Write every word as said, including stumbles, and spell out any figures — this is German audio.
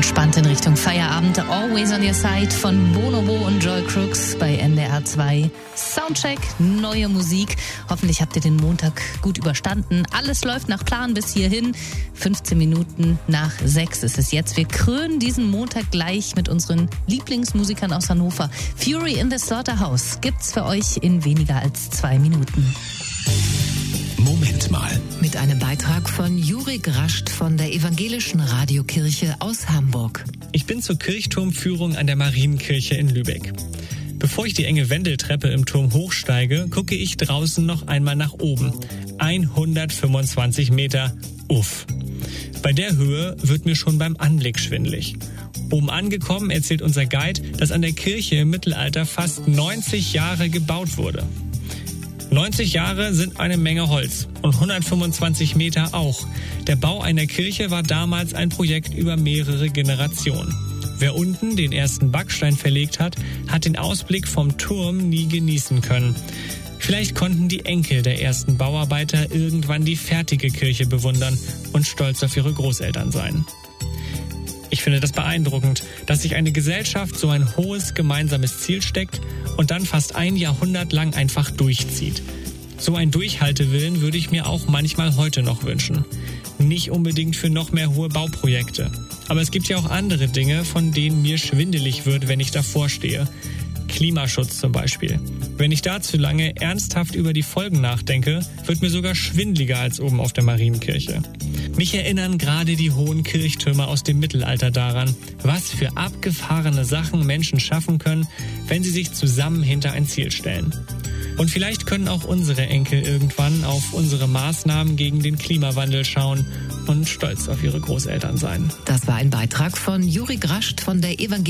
entspannt in Richtung Feierabend. Always on your side von Bonobo und Joy Crooks bei N D R zwei. Soundcheck, neue Musik. Hoffentlich habt ihr den Montag gut überstanden. Alles läuft nach Plan bis hierhin. fünfzehn Minuten nach sechs ist es jetzt. Wir krönen diesen Montag gleich mit unseren Lieblingsmusikern aus Hannover. Fury in the Slaughterhouse gibt's für euch in weniger als zwei Minuten. Moment mal. Mit einem Beitrag von Juri Grascht von der Evangelischen Radiokirche aus Hamburg. Ich bin zur Kirchturmführung an der Marienkirche in Lübeck. Bevor ich die enge Wendeltreppe im Turm hochsteige, gucke ich draußen noch einmal nach oben. hundertfünfundzwanzig Meter. Uff. Bei der Höhe wird mir schon beim Anblick schwindelig. Oben angekommen erzählt unser Guide, dass an der Kirche im Mittelalter fast neunzig Jahre gebaut wurde. neunzig Jahre sind eine Menge Holz und hundertfünfundzwanzig Meter auch. Der Bau einer Kirche war damals ein Projekt über mehrere Generationen. Wer unten den ersten Backstein verlegt hat, hat den Ausblick vom Turm nie genießen können. Vielleicht konnten die Enkel der ersten Bauarbeiter irgendwann die fertige Kirche bewundern und stolz auf ihre Großeltern sein. Ich finde das beeindruckend, dass sich eine Gesellschaft so ein hohes gemeinsames Ziel steckt und dann fast ein Jahrhundert lang einfach durchzieht. So ein Durchhaltewillen würde ich mir auch manchmal heute noch wünschen. Nicht unbedingt für noch mehr hohe Bauprojekte. Aber es gibt ja auch andere Dinge, von denen mir schwindelig wird, wenn ich davor stehe. Klimaschutz zum Beispiel. Wenn ich da zu lange ernsthaft über die Folgen nachdenke, wird mir sogar schwindeliger als oben auf der Marienkirche. Mich erinnern gerade die hohen Kirchtürme aus dem Mittelalter daran, was für abgefahrene Sachen Menschen schaffen können, wenn sie sich zusammen hinter ein Ziel stellen. Und vielleicht können auch unsere Enkel irgendwann auf unsere Maßnahmen gegen den Klimawandel schauen und stolz auf ihre Großeltern sein. Das war ein Beitrag von Juri Grascht von der Evangelischen